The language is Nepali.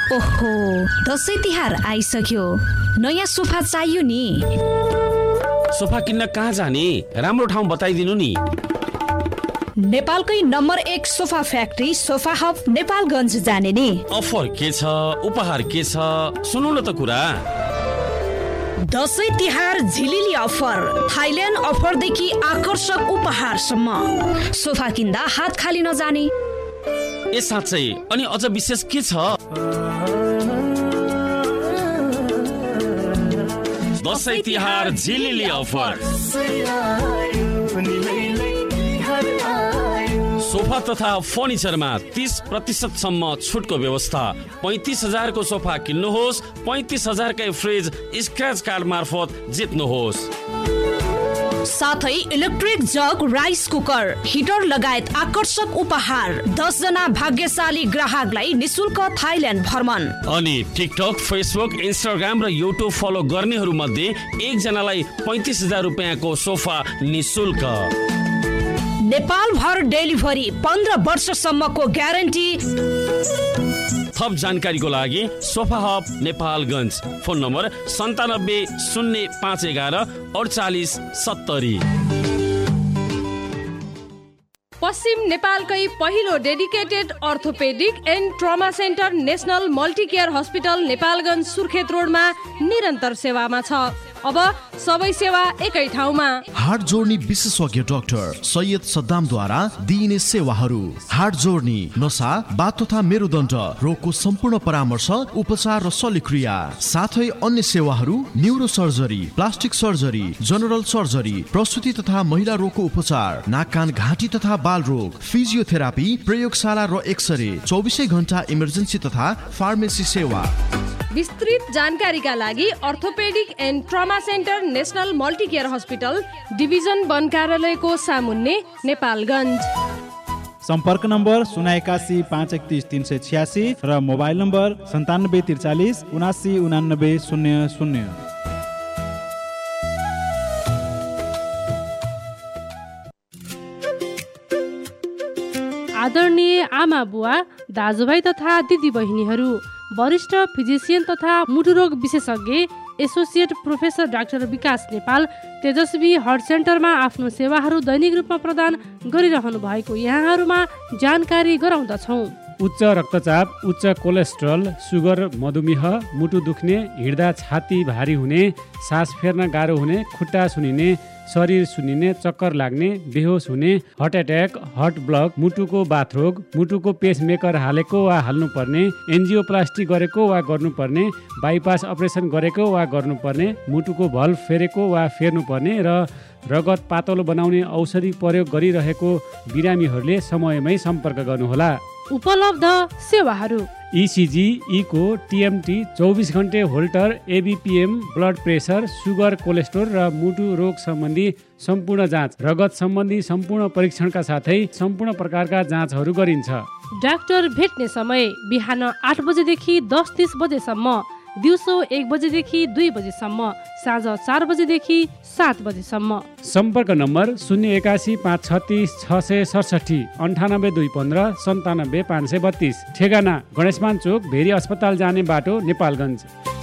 ओहो, दसैँ तिहार आइसक्यो, नयाँ सोफा चाहियो नि। सोफा किन्न कहाँ जाने? राम्रो ठाउँ बताइदिनु नि। नेपालकै number 1 sofa factory sofa hub Nepalgunj जाने नि। अफर के छ, उपहार के छ, सुनौ न त कुरा। दसैँ तिहार झिलिली अफर, थाइल्यान्ड अफरदेखि आकर्षक उपहारसम्म। सोफा किन्दा हात खाली नजाने। ए साँच्चै? अनि अझ विशेष के छ? दसैँ तिहार झिलिली अफर। सोफा तथा फर्निचरमा 30% सम्म छुटको व्यवस्था। 35,000 को सोफा किन्नुहोस्, 35,000 कै फ्रिज स्क्रैच कार्ड मार्फत जित्नुहोस्। साथै electric jug, rice cooker, heater लगायत आकर्षक उपहार। 10 जना भाग्यशाली ग्राहकलाई निशुल्क थाइल्यान्ड भ्रमण। अनि टिकटक, फेसबुक, इन्स्टाग्राम र युट्युब फलो गर्नेहरू मध्ये 1 जनालाई 35,000 रुपैयाँको सोफा निशुल्क। नेपाल भर डेलिभरी, 15 वर्षसम्मको ग्यारेन्टी। थप जानकारीको लागि sofa hub Nepalgunj, phone number 97 0511 48 70। पश्चिम नेपालकै पहिलो dedicated orthopaedic and trauma centre national मल्टिकेयर hospital Nepalgunj Surkhet रोडमा निरन्तर सेवामा छ। अब सबै सेवा एकै ठाउँमा। हार्ट जोड्ने विशेषज्ञ डाक्टर सैयद सद्दामद्वारा दिइने सेवाहरू: हार्ट जोड्ने, नसा, बात तथा मेरुदण्ड रोगको सम्पूर्ण परामर्श, उपचार र शल्यक्रिया। साथै अन्य सेवाहरू neuro surgery, plastic surgery, general surgery, प्रसुति तथा महिला रोगको उपचार, नाक कान घाँटी तथा बाल रोग, फिजियोथेरापी, प्रयोगशाला र एक्सरे, 24 घण्टा इमर्जेन्सी तथा फार्मेसी सेवा। विस्तृत जानकारीका लागि orthopaedic and trauma centre national मल्टिकेयर hospital, division 1 कार्यालयको सामुन्ने, नेपालगञ्ज। सम्पर्क नम्बर 081 531 386 र मोबाइल नम्बर 9743 79 89 00। आदरणीय आमा बुवा, दाजुभाइ तथा दिदी बहिनीहरू, वरिष्ठ फिजिसियन तथा मुटुरोग विशेषज्ञ एसोसिएट प्रोफेसर डाक्टर विकास नेपाल तेजस्वी हार्ट सेन्टरमा आफ्नो सेवाहरू दैनिक रूपमा प्रदान गरिरहनु भएको यहाँहरूमा जानकारी गराउँदछौँ। उच्च रक्तचाप, उच्च कोलेस्ट्रल, सुगर, मधुमेह, मुटु दुख्ने, हिँड्दा छाती भारी हुने, सास फेर्न गाह्रो हुने, खुट्टा सुनिने, शरीर सुनिने, चक्कर लाग्ने, बेहोस हुने, हार्ट एट्याक, हार्ट ब्लक, मुटुको बाथरोग, मुटुको पेसमेकर हालेको वा हाल्नुपर्ने, एन्जियोप्लास्टी गरेको वा गर्नुपर्ने, बाइपास अपरेसन गरेको वा गर्नुपर्ने, मुटुको भल्भ फेरेको वा फेर्नुपर्ने र रगत पातलो बनाउने औषधि प्रयोग गरिरहेको बिरामीहरूले समयमै सम्पर्क गर्नुहोला। उपलब्ध सेवाहरू: इसिजी, इको, टिएमटी, 24 घण्टे Holter, एबिपिएम, blood pressure, sugar, cholesterol र मुटु रोग सम्बन्धी सम्पूर्ण जाँच, रगत सम्बन्धी सम्पूर्ण परीक्षणका साथै सम्पूर्ण प्रकारका जाँचहरू गरिन्छ। डाक्टर भेट्ने समय बिहान 8 बजेदेखि 10:30 बजेसम्म, दिउँसो 1 बजेदेखि 2 बजेसम्म, साँझ 4 बजेदेखि 7 बजेसम्म। सम्पर्क नम्बर 081 536 667 98 215 97 532। ठेगाना गणेशमान चोक, भेरी अस्पताल जाने बाटो, नेपालगञ्ज।